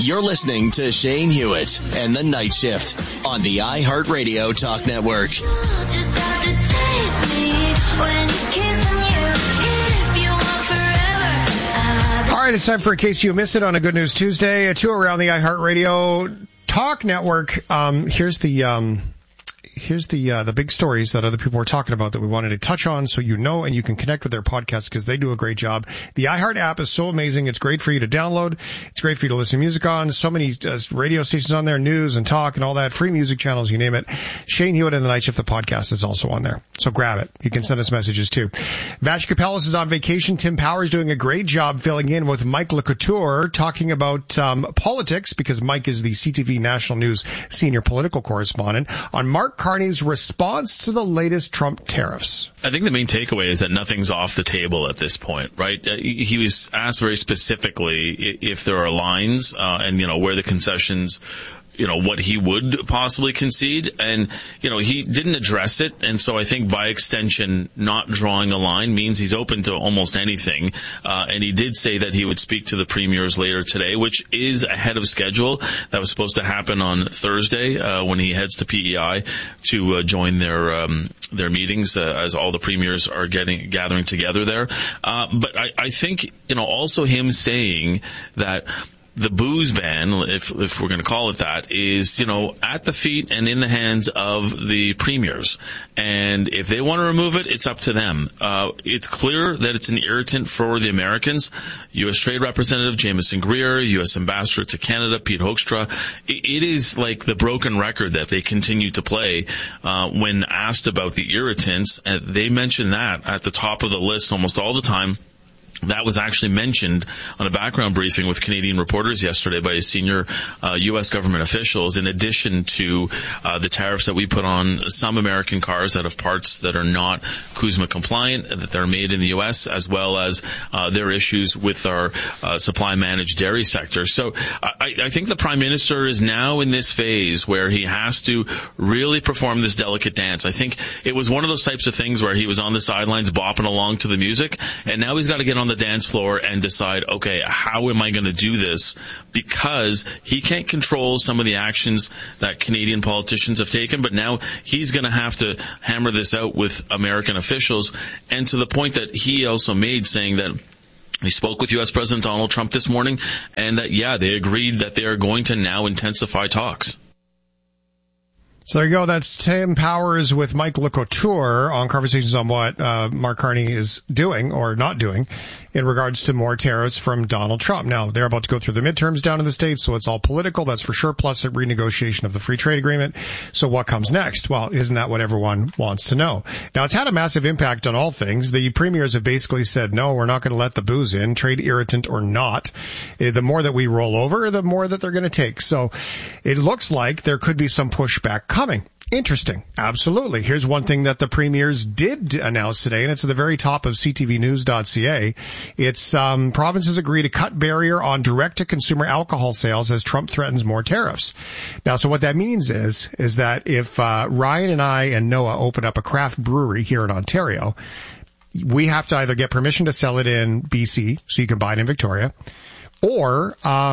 You're listening to Shane Hewitt and the Night Shift on the iHeartRadio Talk Network. Just have to taste me when he's kissing you. If you want forever. All right, it's time for In Case You Missed It on a Good News Tuesday. A tour around the iHeartRadio Talk Network. Here's the big stories that other people were talking about that we wanted to touch on, so you know and you can connect with their podcasts because they do a great job. The iHeart app is so amazing. It's great for you to download. It's great for you to listen to music on. So many radio stations on there, news and talk and all that, free music channels, you name it. Shane Hewitt and the Night Shift, the podcast, is also on there. So grab it. You can send us messages too. Vash Kapelis is on vacation. Tim Powers doing a great job filling in with Mike LeCouture, talking about politics, because Mike is the CTV National News senior political correspondent, on Mark Carney's response to the latest Trump tariffs. I think the main takeaway is that nothing's off the table at this point, right? He was asked very specifically if there are lines and, where the concessions, what he would possibly concede. And, he didn't address it. And so I think by extension, not drawing a line means he's open to almost anything. And he did say that he would speak to the premiers later today, which is ahead of schedule. That was supposed to happen on Thursday, when he heads to PEI to join their meetings, as all the premiers are gathering together there. But I think, also him saying that the booze ban, if we're going to call it that, is, at the feet and in the hands of the premiers. And if they want to remove it, it's up to them. It's clear that it's an irritant for the Americans. U.S. Trade Representative Jameson Greer, U.S. Ambassador to Canada Pete Hoekstra. It is like the broken record that they continue to play when asked about the irritants. And they mention that at the top of the list almost all the time. That was actually mentioned on a background briefing with Canadian reporters yesterday by senior U.S. government officials, in addition to the tariffs that we put on some American cars that have parts that are not CUSMA compliant, that they're made in the U.S., as well as their issues with our supply-managed dairy sector. So I think the Prime Minister is now in this phase where he has to really perform this delicate dance. I think it was one of those types of things where he was on the sidelines bopping along to the music, and now he's got to get on the dance floor and decide, okay, how am I going to do this? Because he can't control some of the actions that Canadian politicians have taken, but now he's going to have to hammer this out with American officials, and to the point that he also made, saying that he spoke with U.S. President Donald Trump this morning, and that, they agreed that they are going to now intensify talks. So there you go. That's Tim Powers with Mike LeCouture on conversations on what Mark Carney is doing or not doing in regards to more tariffs from Donald Trump. Now, they're about to go through the midterms down in the States, so it's all political, that's for sure, plus a renegotiation of the free trade agreement. So what comes next? Well, isn't that what everyone wants to know? Now, it's had a massive impact on all things. The premiers have basically said, no, we're not going to let the booze in, trade irritant or not. The more that we roll over, the more that they're going to take. So it looks like there could be some pushback coming. Interesting. Absolutely. Here's one thing that the premiers did announce today, and it's at the very top of ctvnews.ca. It's provinces agree to cut barrier on direct-to-consumer alcohol sales as Trump threatens more tariffs. Now, so what that means is that if Ryan and I and Noah open up a craft brewery here in Ontario, we have to either get permission to sell it in BC, so you can buy it in Victoria, or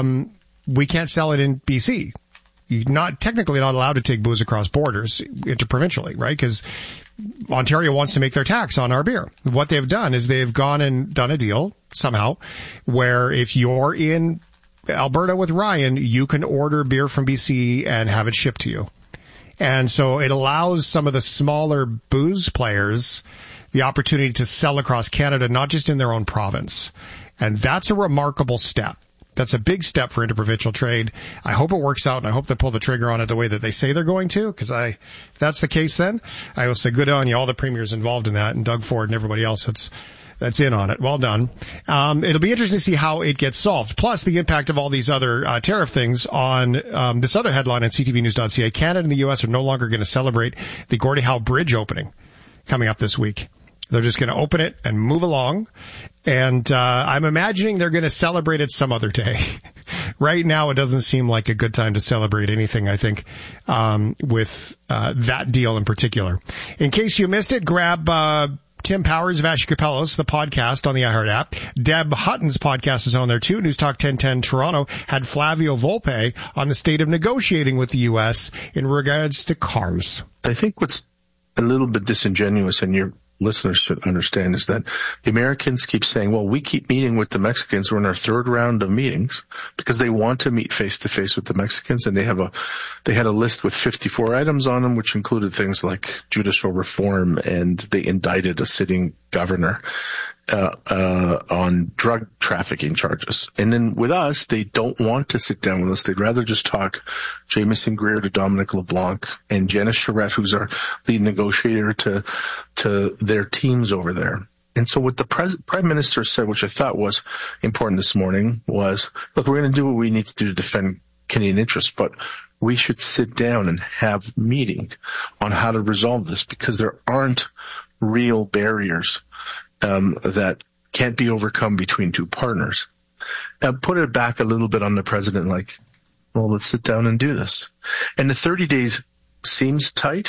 we can't sell it in BC. You're technically not allowed to take booze across borders interprovincially, right? Because Ontario wants to make their tax on our beer. What they've done is they've gone and done a deal somehow where if you're in Alberta with Ryan, you can order beer from BC and have it shipped to you. And so it allows some of the smaller booze players the opportunity to sell across Canada, not just in their own province. And that's a remarkable step. That's a big step for interprovincial trade. I hope it works out, and I hope they pull the trigger on it the way that they say they're going to, because if that's the case, then I will say good on you, all the premiers involved in that, and Doug Ford and everybody else that's in on it. Well done. It'll be interesting to see how it gets solved. Plus the impact of all these other tariff things on this other headline at ctvnews.ca. Canada and the U.S. are no longer going to celebrate the Gordie Howe Bridge opening coming up this week. They're just going to open it and move along. And I'm imagining they're going to celebrate it some other day. Right now, it doesn't seem like a good time to celebrate anything, I think, with that deal in particular. In case you missed it, grab Tim Powers, Vashi Kapelos, the podcast on the iHeart app. Deb Hutton's podcast is on there too. News Talk 1010 Toronto had Flavio Volpe on the state of negotiating with the U.S. in regards to cars. I think what's a little bit disingenuous, and your listeners should understand, is that the Americans keep saying, well, we keep meeting with the Mexicans. We're in our third round of meetings because they want to meet face to face with the Mexicans. And they had a list with 54 items on them, which included things like judicial reform, and they indicted a sitting governor on drug trafficking charges. And then with us, they don't want to sit down with us. They'd rather just talk Jamieson Greer to Dominic LeBlanc and Janice Charette, who's our lead negotiator, to their teams over there. And so what the Prime Minister said, which I thought was important this morning, was, look, we're going to do what we need to do to defend Canadian interests, but we should sit down and have meetings on how to resolve this, because there aren't real barriers that can't be overcome between two partners. Put it back a little bit on the president, like, well, let's sit down and do this. And the 30 days seems tight.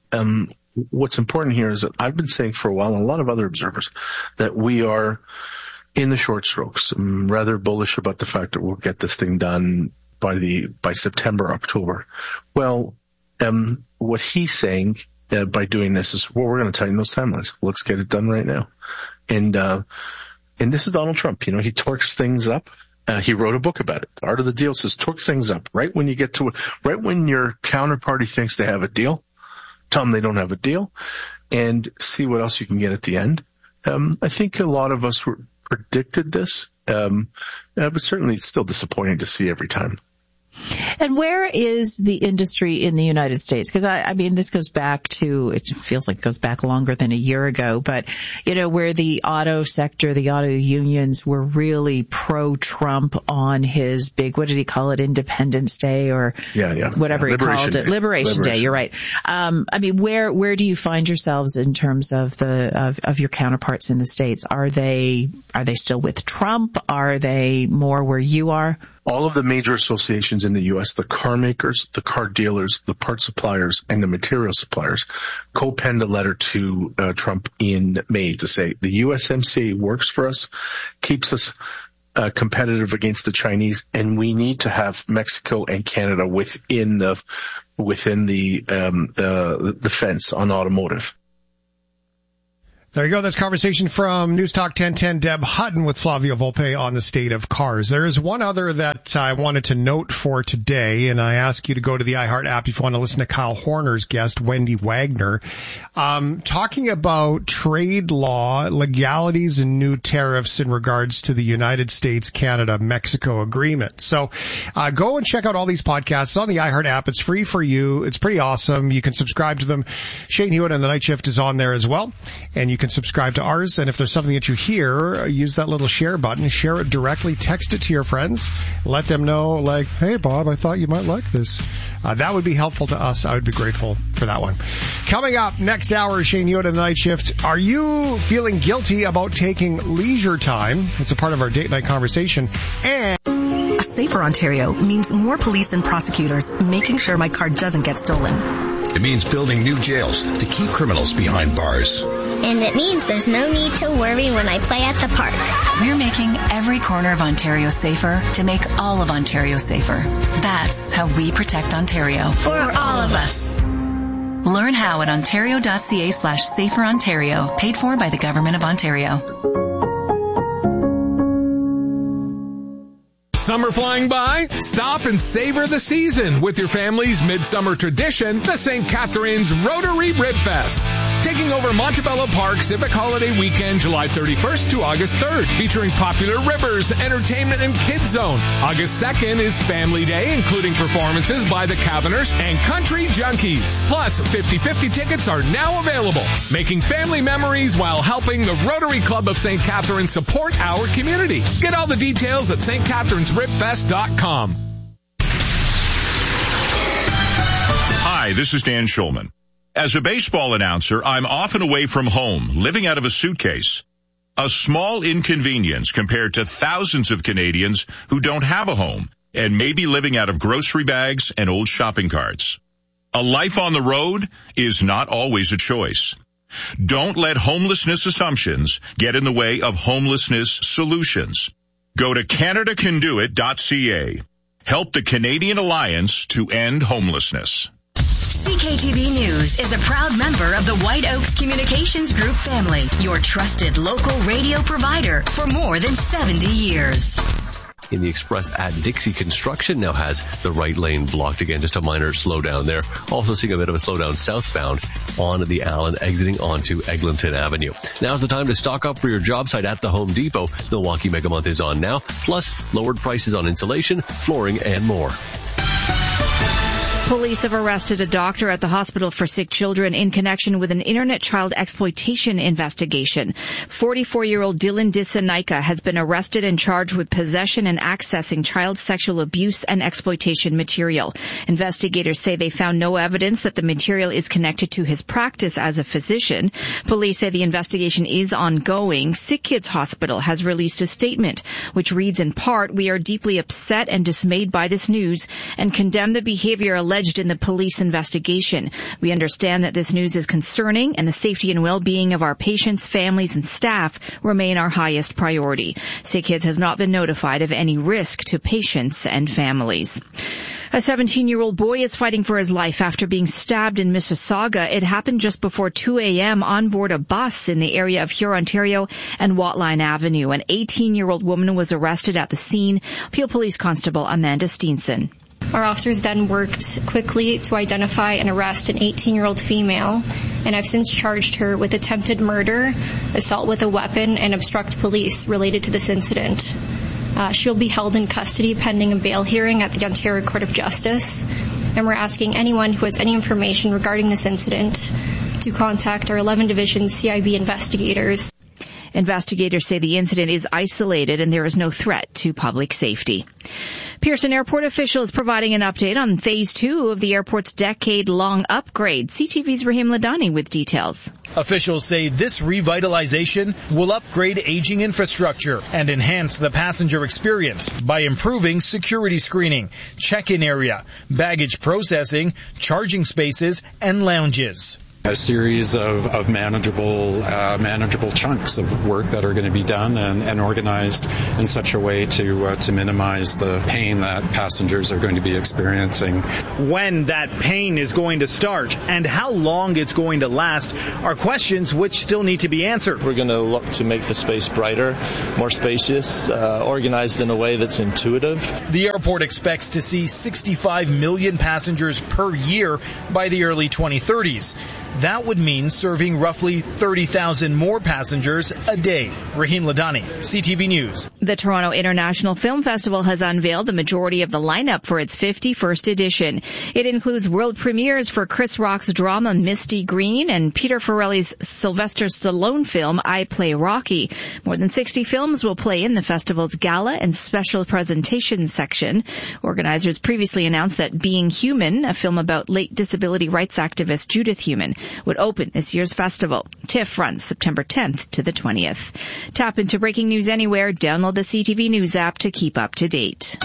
What's important here is that I've been saying for a while, and a lot of other observers, that we are in the short strokes. I'm rather bullish about the fact that we'll get this thing done by September, October. Well, what he's saying by doing this is, well, we're going to tighten those timelines. Let's get it done right now. And this is Donald Trump. You know, he torques things up. He wrote a book about it. The Art of the Deal says torque things up right when you get to it, right when your counterparty thinks they have a deal. Tell them they don't have a deal, and see what else you can get at the end. I think a lot of us predicted this, but certainly it's still disappointing to see every time. And where is the industry in the United States? Because I mean, this goes back to, it feels like it goes back longer than a year ago, but, you know, where the auto sector, the auto unions were really pro-Trump on his big, what did he call it, Independence Day or whatever he called it, Liberation Day. You're right. I mean, where do you find yourselves in terms of of your counterparts in the States? Are they still with Trump? Are they more where you are? All of the major associations in the U.S., the car makers, the car dealers, the part suppliers, and the material suppliers, co-penned a letter to Trump in May to say the USMCA works for us, keeps us competitive against the Chinese, and we need to have Mexico and Canada within the fence on automotive. There you go. That's conversation from News Talk 1010, Deb Hutton with Flavio Volpe on the state of cars. There is one other that I wanted to note for today, and I ask you to go to the iHeart app if you want to listen to Kyle Horner's guest, Wendy Wagner, talking about trade law, legalities, and new tariffs in regards to the United States-Canada-Mexico agreement. So go and check out all these podcasts on the iHeart app. It's free for you. It's pretty awesome. You can subscribe to them. Shane Hewitt and the Night Shift is on there as well, and you can subscribe to ours, and if there's something that you hear, use that little share button, share it directly, text it to your friends, let them know, like, hey Bob, I thought you might like this. That would be helpful to us. I would be grateful for that one. Coming up next hour, Shane Hewitt and the Night Shift. Are you feeling guilty about taking leisure time? It's a part of our date night conversation. And a safer Ontario means more police and prosecutors making sure my car doesn't get stolen. It means building new jails to keep criminals behind bars. And it means there's no need to worry when I play at the park. We're making every corner of Ontario safer to make all of Ontario safer. That's how we protect Ontario. For all of us. Learn how at ontario.ca/saferontario, paid for by the Government of Ontario. Summer flying by? Stop and savor the season with your family's midsummer tradition, the St. Catharines Rotary Rib Fest. Taking over Montebello Park Civic Holiday Weekend, July 31st to August 3rd, featuring popular ribbers, entertainment, and kids zone. August 2nd is Family Day, including performances by the Caverners and Country Junkies. Plus, 50/50 tickets are now available, making family memories while helping the Rotary Club of St. Catharines support our community. Get all the details at stcatharinesribfest.com. Hi, this is Dan Schulman. As a baseball announcer, I'm often away from home, living out of a suitcase. A small inconvenience compared to thousands of Canadians who don't have a home and may be living out of grocery bags and old shopping carts. A life on the road is not always a choice. Don't let homelessness assumptions get in the way of homelessness solutions. Go to CanadaCanDoIt.ca. Help the Canadian Alliance to End Homelessness. CKTV News is a proud member of the White Oaks Communications Group family, your trusted local radio provider for more than 70 years. In the express at Dixie, construction now has the right lane blocked again, just a minor slowdown there. Also seeing a bit of a slowdown southbound on the Allen, exiting onto Eglinton Avenue. Now's the time to stock up for your job site at the Home Depot. Milwaukee Mega Month is on now, plus lowered prices on insulation, flooring, and more. Police have arrested a doctor at the Hospital for Sick Children in connection with an internet child exploitation investigation. 44-year-old Dylan Disanaika has been arrested and charged with possession and accessing child sexual abuse and exploitation material. Investigators say they found no evidence that the material is connected to his practice as a physician. Police say the investigation is ongoing. Sick Kids Hospital has released a statement which reads in part, "We are deeply upset and dismayed by this news and condemn the behavior alleged in the police investigation. We understand that this news is concerning and the safety and well-being of our patients, families, and staff remain our highest priority. Sick Kids has not been notified of any risk to patients and families." A 17-year-old boy is fighting for his life after being stabbed in Mississauga. It happened just before 2 a.m. on board a bus in the area of Hurontario and Watline Avenue. An 18-year-old woman was arrested at the scene. Peel Police Constable Amanda Steenson. Our officers then worked quickly to identify and arrest an 18-year-old female, and I've since charged her with attempted murder, assault with a weapon, and obstruct police related to this incident. She'll be held in custody pending a bail hearing at the Ontario Court of Justice, and we're asking anyone who has any information regarding this incident to contact our 11 Division CIB investigators. Investigators say the incident is isolated and there is no threat to public safety. Pearson Airport officials providing an update on Phase 2 of the airport's decade-long upgrade. CTV's Rahim Ladani with details. Officials say this revitalization will upgrade aging infrastructure and enhance the passenger experience by improving security screening, check-in area, baggage processing, charging spaces, and lounges. A series of manageable chunks of work that are going to be done and organized in such a way to minimize the pain that passengers are going to be experiencing. When that pain is going to start and how long it's going to last are questions which still need to be answered. We're going to look to make the space brighter, more spacious, organized in a way that's intuitive. The airport expects to see 65 million passengers per year by the early 2030s. That would mean serving roughly 30,000 more passengers a day. Rahim Ladani, CTV News. The Toronto International Film Festival has unveiled the majority of the lineup for its 51st edition. It includes world premieres for Chris Rock's drama Misty Green and Peter Farrelly's Sylvester Stallone film I Play Rocky. More than 60 films will play in the festival's gala and special presentation section. Organizers previously announced that Being Human, a film about late disability rights activist Judith Human, would open this year's festival. TIFF runs September 10th to the 20th. Tap into breaking news anywhere. Download the CTV News app to keep up to date.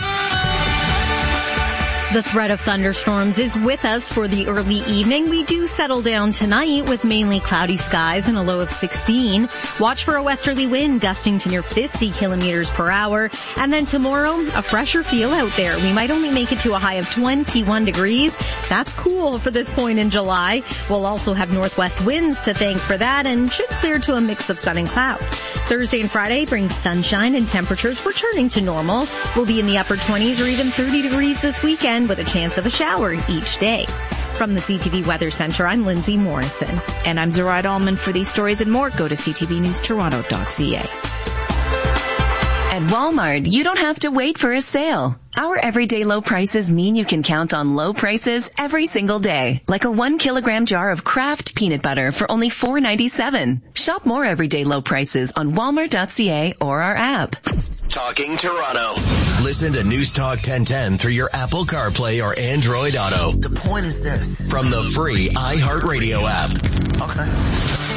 The threat of thunderstorms is with us for the early evening. We do settle down tonight with mainly cloudy skies and a low of 16. Watch for a westerly wind gusting to near 50 kilometers per hour. And then tomorrow, a fresher feel out there. We might only make it to a high of 21 degrees. That's cool for this point in July. We'll also have northwest winds to thank for that and should clear to a mix of sun and cloud. Thursday and Friday brings sunshine and temperatures returning to normal. We'll be in the upper 20s or even 30 degrees this weekend, with a chance of a shower each day. From the CTV Weather Center, I'm Lindsay Morrison. And I'm Zoraida Allman. For these stories and more, go to ctvnewstoronto.ca. At Walmart, you don't have to wait for a sale. Our everyday low prices mean you can count on low prices every single day. Like a 1 kilogram jar of Kraft peanut butter for only $4.97. Shop more everyday low prices on walmart.ca or our app. Talking Toronto. Listen to News Talk 1010 through your Apple CarPlay or Android Auto. The point is this. From the free iHeartRadio app. Okay.